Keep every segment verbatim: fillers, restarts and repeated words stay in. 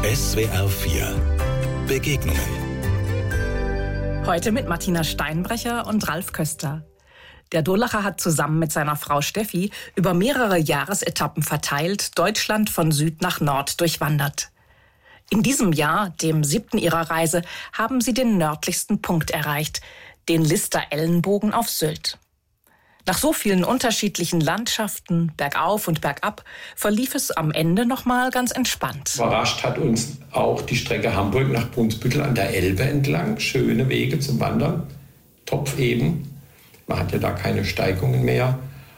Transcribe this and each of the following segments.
S W R vier Begegnungen. Heute mit Martina Steinbrecher und Ralf Köster. Der Durlacher hat zusammen mit seiner Frau Steffi über mehrere Jahresetappen verteilt Deutschland von Süd nach Nord durchwandert. In diesem Jahr, dem siebten ihrer Reise, haben sie den nördlichsten Punkt erreicht, den Lister-Ellenbogen auf Sylt. Nach so vielen unterschiedlichen Landschaften, bergauf und bergab, verlief es am Ende noch mal ganz entspannt. Überrascht hat uns auch die Strecke Hamburg nach Brunsbüttel an der Elbe entlang. Schöne Wege zum Wandern, topfeben. Man hat ja da keine Steigungen mehr.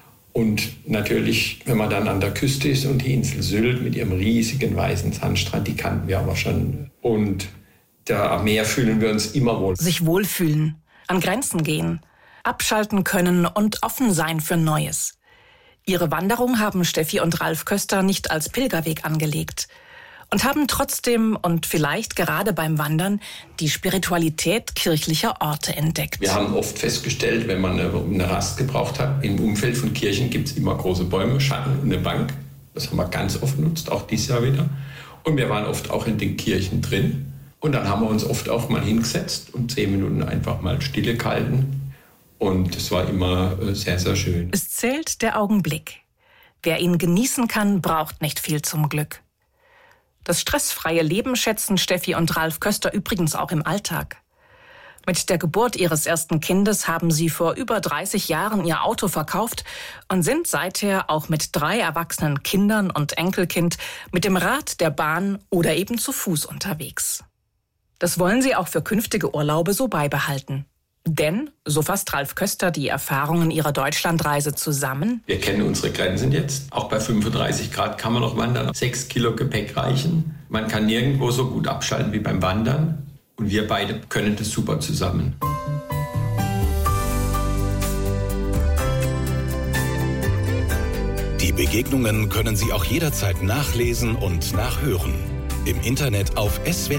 Und natürlich, wenn man dann an der Küste ist und die Insel Sylt mit ihrem riesigen weißen Sandstrand, die kannten wir aber schon. Und da am Meer fühlen wir uns immer wohl. Sich wohlfühlen, an Grenzen gehen, abschalten können und offen sein für Neues. Ihre Wanderung haben Steffi und Ralf Köster nicht als Pilgerweg angelegt und haben trotzdem und vielleicht gerade beim Wandern die Spiritualität kirchlicher Orte entdeckt. Wir haben oft festgestellt, wenn man eine Rast gebraucht hat, im Umfeld von Kirchen gibt es immer große Bäume, Schatten und eine Bank. Das haben wir ganz oft genutzt, auch dieses Jahr wieder. Und wir waren oft auch in den Kirchen drin. Und dann haben wir uns oft auch mal hingesetzt und zehn Minuten einfach mal Stille gehalten. Und es war immer sehr, sehr schön. Es zählt der Augenblick. Wer ihn genießen kann, braucht nicht viel zum Glück. Das stressfreie Leben schätzen Steffi und Ralf Köster übrigens auch im Alltag. Mit der Geburt ihres ersten Kindes haben sie vor über dreißig Jahren ihr Auto verkauft und sind seither auch mit drei erwachsenen Kindern und Enkelkind mit dem Rad, der Bahn oder eben zu Fuß unterwegs. Das wollen sie auch für künftige Urlaube so beibehalten. Denn, so fasst Ralf Köster die Erfahrungen ihrer Deutschlandreise zusammen: Wir kennen unsere Grenzen jetzt. Auch bei fünfunddreißig Grad kann man noch wandern. Sechs Kilo Gepäck reichen. Man kann nirgendwo so gut abschalten wie beim Wandern. Und wir beide können das super zusammen. Die Begegnungen können Sie auch jederzeit nachlesen und nachhören. Im Internet auf S W R